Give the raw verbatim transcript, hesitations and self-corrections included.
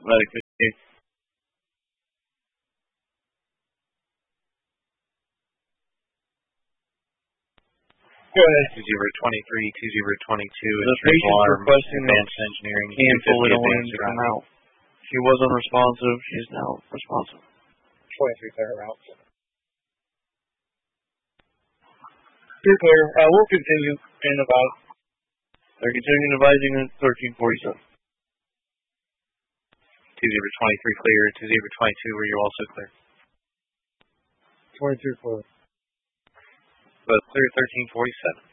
Medic fifteen. Go ahead. two zero twenty-three, two zero twenty-two, The patient's alarm, requesting advanced engineering, Cancel two fifty it on advanced to come ground. out. She wasn't responsive. She's now responsive. twenty-three clear out. You're clear. Uh, we'll continue in about. They're continuing advising at thirteen forty-seven. two zero twenty-three clear, two zero twenty-two, were you also clear? twenty-two clear. Both clear, thirteen forty-seven.